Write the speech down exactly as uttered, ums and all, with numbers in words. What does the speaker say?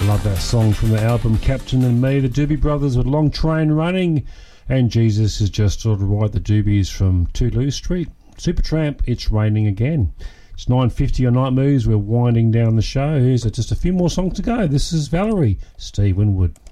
Love that song from the album Captain and Me, the Doobie Brothers with Long Train Running, and Jesus is just sort of right, the Doobies from Toulouse Street. Supertramp, It's Raining Again. It's nine fifty on Night Moves. We're winding down the show. Here's just a few more songs to go. This is Valerie, Steve Winwood.